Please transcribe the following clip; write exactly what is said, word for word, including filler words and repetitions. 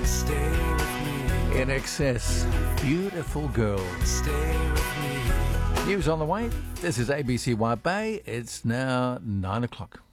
Stay with me. In Excess, Beautiful Girl. Stay with me. News on the way. This is A B C White Bay. It's now nine o'clock.